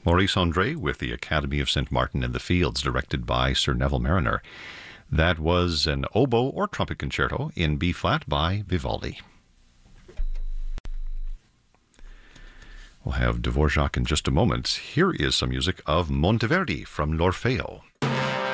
Maurice Andre with the Academy of St. Martin in the Fields, directed by Sir Neville Mariner. That was an oboe or trumpet concerto in B-flat by Vivaldi. We'll have Dvorak in just a moment. Here is some music of Monteverdi from L'Orfeo.